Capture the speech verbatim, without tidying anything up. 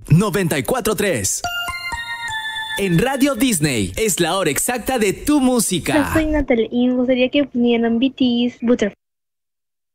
noventa y cuatro punto tres. En Radio Disney es la hora exacta de tu música. Hola, soy Natalie y me gustaría que vinieran B T S Butterfly.